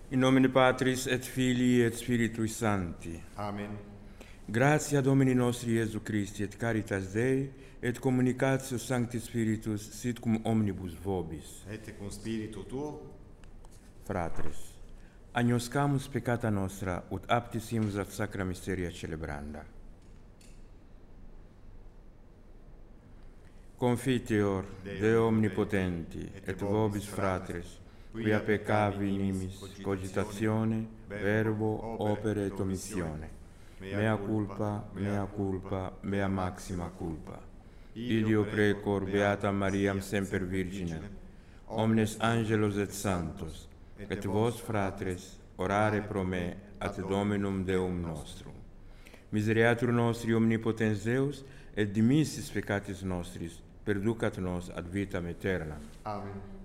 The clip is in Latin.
In nomine Patris et Filii et Spiritui Sancti. Amen. Gratia Domini nostri Iesu Christi et caritas Dei et communicatio Sancti Spiritus sit cum omnibus vobis. Et cum spiritu tuo, Fratres, agnoscamus peccata nostra ut aptissimus ad sacra mysteria celebranda. Confiteor Deo omnipotenti et vobis fratres, quia peccavi nimis, cogitatione, verbo, opere et omissione. Mea culpa, mea culpa, mea maxima culpa. Ideo precor beatam Mariam semper Virginem, omnes angelos et santos, et vos fratres, orare pro me ad Dominum Deum nostrum. Misereatur nostri omnipotens Deus, et dimissis peccatis nostris, perducat nos ad vitam aeterna. Amen.